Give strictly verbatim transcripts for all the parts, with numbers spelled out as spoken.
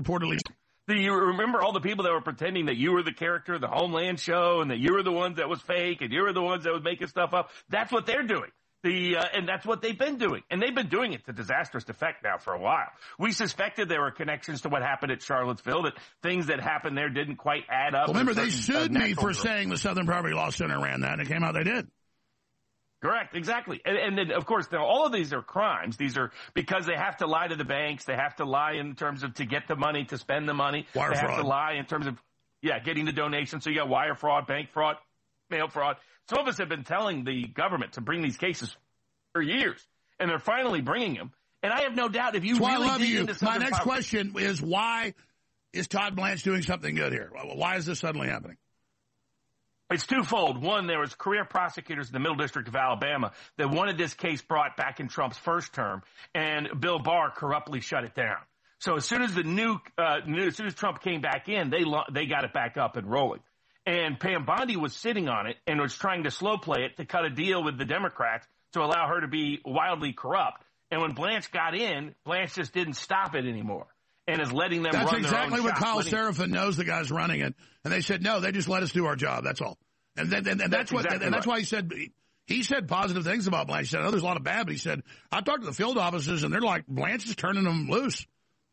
reportedly. Do you remember all the people that were pretending that you were the character of the Homeland show and that you were the ones that was fake and you were the ones that was making stuff up? That's what they're doing. The uh, and that's what they've been doing. And they've been doing it to disastrous effect now for a while. We suspected there were connections to what happened at Charlottesville, that things that happened there didn't quite add up. Well, remember, they certain, sued uh, me for group. saying the Southern Poverty Law Center ran that, and it came out they did. Correct, exactly. And, and then, of course, now all of these are crimes. These are because they have to lie to the banks. They have to lie in terms of to get the money, to spend the money. Wire they fraud. have to lie in terms of, yeah, getting the donation. So you got wire fraud, bank fraud, mail fraud. Some of us have been telling the government to bring these cases for years, and they're finally bringing them. And I have no doubt if you That's really why I love dig you. into My Southern next Poverty- question is, why is Todd Blanche doing something good here? Why is this suddenly happening? It's twofold. One, there was career prosecutors in the Middle District of Alabama that wanted this case brought back in Trump's first term, and Bill Barr corruptly shut it down. So as soon as the new, uh, new as soon as Trump came back in, they lo- they got it back up and rolling. And Pam Bondi was sitting on it and was trying to slow play it to cut a deal with the Democrats to allow her to be wildly corrupt. And when Blanche got in, Blanche just didn't stop it anymore and is letting them That's run exactly their own what shop, Kyle letting- Seraphin knows the guy's running it. And they said, no, they just let us do our job. That's all. And then, and, and that's, That's what, exactly and that's right. why he said, he said positive things about Blanche. He said, oh, there's a lot of bad, but he said, I talked to the field offices and they're like, Blanche is turning them loose.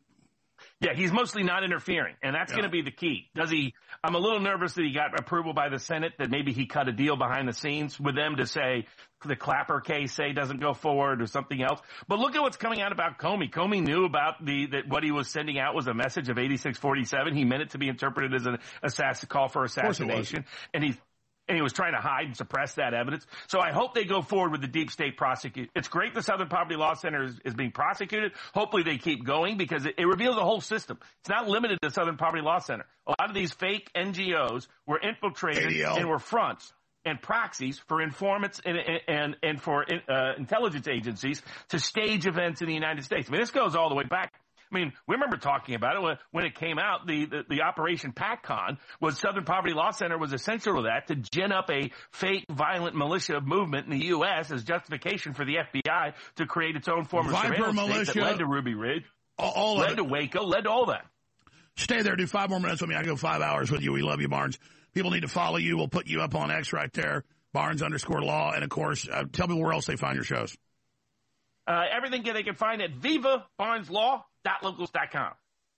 Yeah, he's mostly not interfering, and that's Yeah. going to be the key. Does he? I'm a little nervous that he got approval by the Senate, that maybe he cut a deal behind the scenes with them to say the Clapper case, say, doesn't go forward or something else. But look at what's coming out about Comey. Comey knew about the that what he was sending out was a message of eighty-six forty-seven. He meant it to be interpreted as an assassin call for assassination, and he. And he was trying to hide and suppress that evidence. So I hope they go forward with the deep state prosecute. It's great the Southern Poverty Law Center is, is being prosecuted. Hopefully they keep going because it, it reveals the whole system. It's not limited to Southern Poverty Law Center. A lot of these fake N G Os were infiltrated A D L. and were fronts and proxies for informants and, and, and for uh, intelligence agencies to stage events in the United States. I mean, this goes all the way back. I mean, we remember talking about it when, when it came out. The, the, the Operation PACCON was Southern Poverty Law Center was essential to that, to gin up a fake violent militia movement in the U S as justification for the F B I to create its own form of Viper surveillance militia, state that led to Ruby Ridge, all, all led of to it. Waco, led to all that. Stay there. Do five more minutes with me. I go five hours with you. We love you, Barnes. People need to follow you. We'll put you up on X right there, Barnes underscore law. And, of course, uh, tell people where else they find your shows. Uh, everything they can find at viva barnes law dot locals dot com.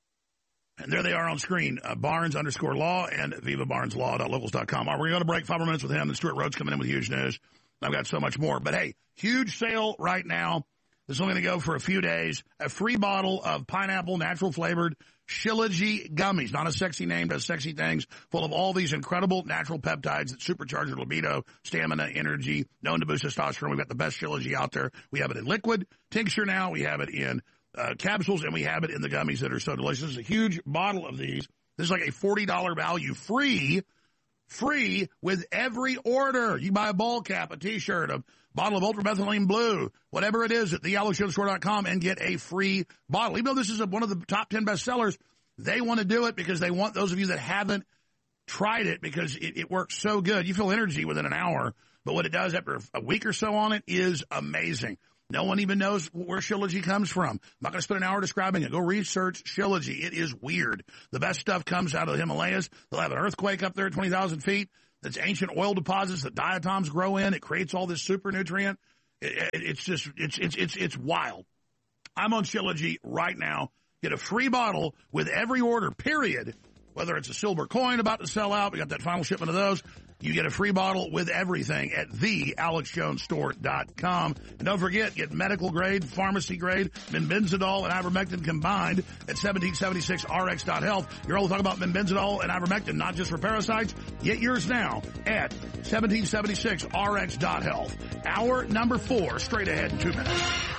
And there they are on screen, uh, Barnes underscore law and viva barnes law dot locals dot com. All right, we're going to break five more minutes with him, and Stuart Rhodes coming in with huge news. I've got so much more. But, hey, huge sale right now. This is only going to go for a few days. A free bottle of pineapple, natural-flavored Shilajit gummies. Not a sexy name, does sexy things. Full of all these incredible natural peptides that supercharge your libido, stamina, energy, known to boost testosterone. We've got the best Shilajit out there. We have it in liquid tincture now. We have it in uh, capsules, and we have it in the gummies that are so delicious. It's a huge bottle of these. This is like a forty dollars value, free, free with every order. You buy a ball cap, a T-shirt, a bottle of ultramethylene blue, whatever it is at the alex jones store dot com, and get a free bottle. Even though this is a, one of the top ten bestsellers, they want to do it because they want those of you that haven't tried it, because it, it works so good. You feel energy within an hour, but what it does after a week or so on it is amazing. No one even knows where Shilajit comes from. I'm not going to spend an hour describing it. Go research Shilajit. It is weird. The best stuff comes out of the Himalayas. They'll have an earthquake up there at twenty thousand feet. That's ancient oil deposits that diatoms grow in. It creates all this super nutrient. It, it, it's just, it's, it's, it's, it's wild. I'm on Shilajit right now. Get a free bottle with every order, period. Whether it's a silver coin about to sell out, we got that final shipment of those. You get a free bottle with everything at the alex jones store dot com. And don't forget, get medical grade, pharmacy grade, Membenzidol and ivermectin combined at seventeen seventy-six r x dot health. You're all talking about Membenzidol and ivermectin, not just for parasites. Get yours now at seventeen seventy-six r x dot health. Hour number four, straight ahead in two minutes.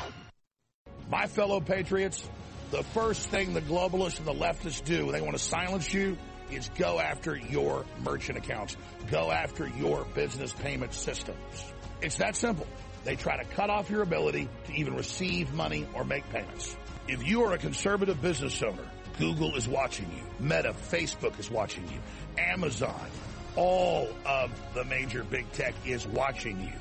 My fellow patriots, the first thing the globalists and the leftists do when they want to silence you is go after your merchant accounts. Go after your business payment systems. It's that simple. They try to cut off your ability to even receive money or make payments. If you are a conservative business owner, Google is watching you. Meta, Facebook is watching you. Amazon, all of the major big tech is watching you.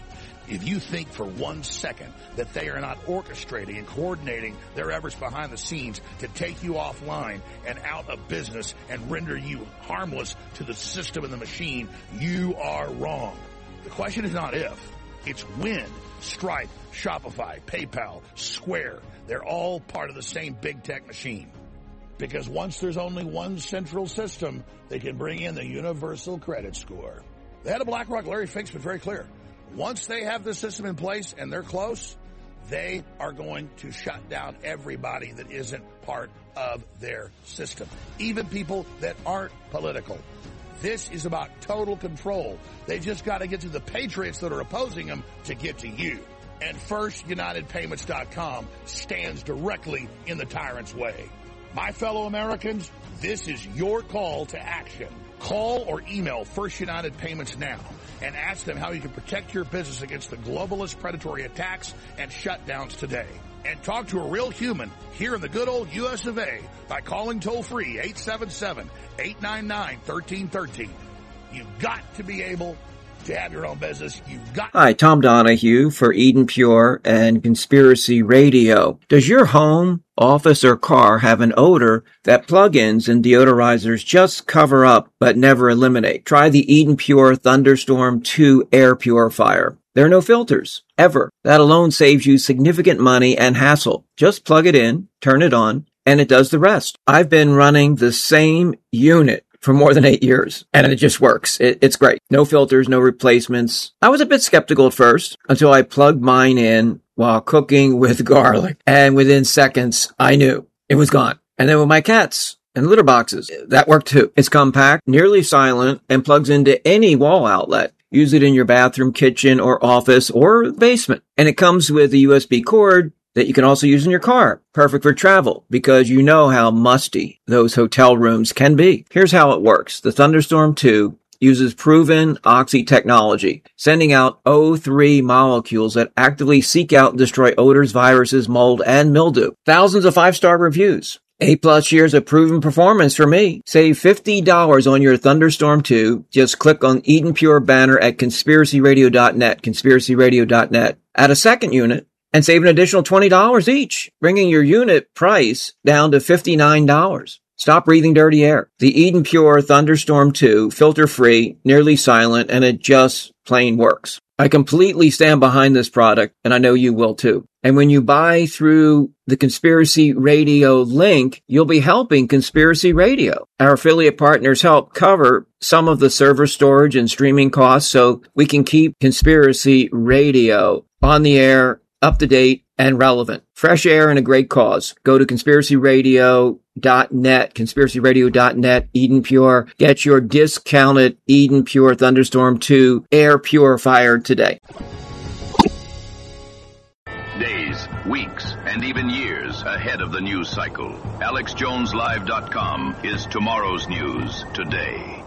If you think for one second that they are not orchestrating and coordinating their efforts behind the scenes to take you offline and out of business and render you harmless to the system and the machine, you are wrong. The question is not if, it's when. Stripe, Shopify, PayPal, Square, they're all part of the same big tech machine. Because once there's only one central system, they can bring in the universal credit score. The head of BlackRock, Larry Fink's been very clear. Once they have the system in place and they're close, they are going to shut down everybody that isn't part of their system, even people that aren't political. This is about total control. They just got to get to the patriots that are opposing them to get to you. And First United Payments dot com stands directly in the tyrant's way. My fellow Americans, this is your call to action. Call or email First United Payments now and ask them how you can protect your business against the globalist predatory attacks and shutdowns today. And talk to a real human here in the good old U S of A by calling toll-free eight seven seven, eight nine nine, one three one three. You've got to be able to have your own business. You've got. Hi, Tom Donahue for Eden Pure and Conspiracy Radio. Does your home, office, or car have an odor that plugins and deodorizers just cover up but never eliminate? Try the Eden Pure Thunderstorm two air purifier. There are no filters, ever. That alone saves you significant money and hassle. Just plug it in, turn it on, and it does the rest. I've been running the same unit for more than eight years, and it just works. It, it's great. No filters, no replacements. I was a bit skeptical at first until I plugged mine in while cooking with garlic, and within seconds, I knew it was gone. And then with my cats and litter boxes, that worked too. It's compact, nearly silent, and plugs into any wall outlet. Use it in your bathroom, kitchen, or office, or basement. And it comes with a U S B cord that you can also use in your car. Perfect for travel, because you know how musty those hotel rooms can be. Here's how it works. The Thunderstorm two uses proven Oxy technology, sending out O three molecules that actively seek out and destroy odors, viruses, mold, and mildew. Thousands of five-star reviews. Eight-plus years of proven performance for me. Save fifty dollars on your Thunderstorm two. Just click on Eden Pure banner at conspiracy radio dot net, conspiracy radio dot net. Add a second unit and save an additional twenty dollars each, bringing your unit price down to fifty-nine dollars. Stop breathing dirty air. The Eden Pure Thunderstorm two, filter-free, nearly silent, and it just plain works. I completely stand behind this product, and I know you will too. And when you buy through the Conspiracy Radio link, you'll be helping Conspiracy Radio. Our affiliate partners help cover some of the server storage and streaming costs so we can keep Conspiracy Radio on the air, up to date, and relevant. Fresh air and a great cause. Go to conspiracy radio dot net, conspiracy radio dot net, Eden Pure. Get your discounted Eden Pure Thunderstorm two air purifier today. Days, weeks, and even years ahead of the news cycle. Alex Jones Live dot com is tomorrow's news today.